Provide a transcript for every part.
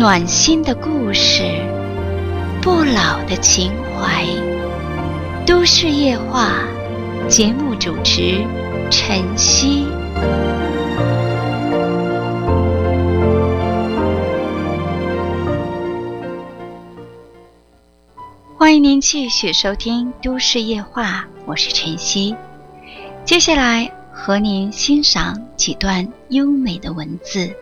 暖心的故事，不老的情怀。都市夜话节目主持晨曦。欢迎您继续收听都市夜话，我是晨曦。接下来和您欣赏几段优美的文字。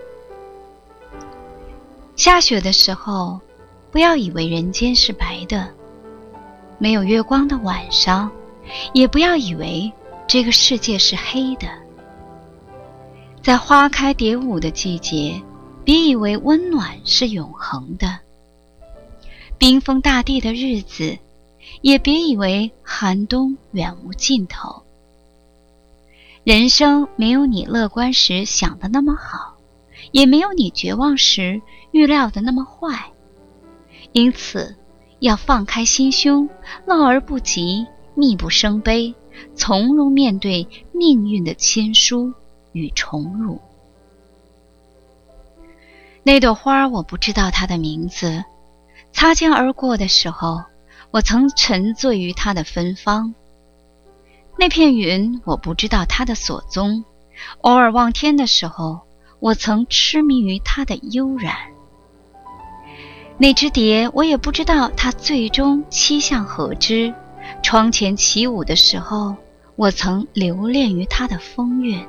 下雪的时候，不要以为人间是白的，没有月光的晚上，也不要以为这个世界是黑的。在花开蝶舞的季节，别以为温暖是永恒的。冰封大地的日子，也别以为寒冬远无尽头。人生没有你乐观时想的那么好，也没有你绝望时预料的那么坏。因此要放开心胸，乐而不急，逆不生悲，从容面对命运的亲疏与宠辱。那朵花我不知道它的名字，擦肩而过的时候，我曾沉醉于它的芬芳。那片云我不知道它的所踪，偶尔望天的时候，我曾痴迷于它的悠然。那只蝶我也不知道它最终栖向何之，窗前起舞的时候，我曾留恋于它的风韵。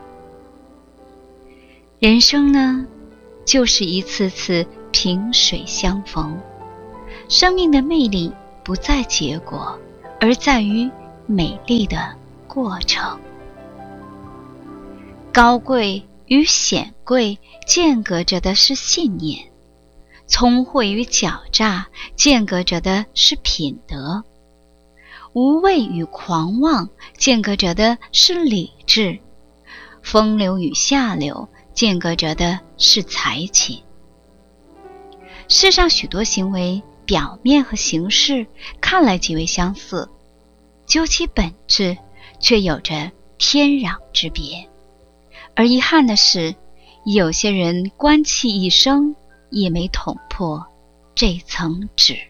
人生呢，就是一次次萍水相逢。生命的魅力不在结果，而在于美丽的过程。高贵与显贵间隔着的是信念，聪慧与狡诈间隔着的是品德，无畏与狂妄间隔着的是理智，风流与下流间隔着的是才情。世上许多行为表面和形式看来极为相似，究其本质却有着天壤之别。而遗憾的是，有些人关气一生也没捅破这层纸。